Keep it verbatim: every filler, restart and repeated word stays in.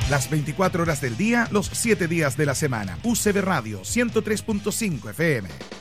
Las veinticuatro horas del día, los siete días de la semana. U C B Radio ciento tres punto cinco F M.